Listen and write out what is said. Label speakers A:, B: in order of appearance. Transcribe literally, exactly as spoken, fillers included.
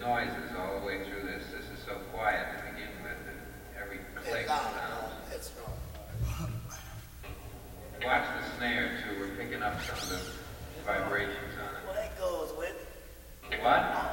A: noises all the way through this. This is so quiet to begin with, and every click
B: It's not,
A: sounds.
B: no, it's not.
A: Watch the snare too. We're picking up some of the vibrations on it.
B: Well, that goes with
A: What?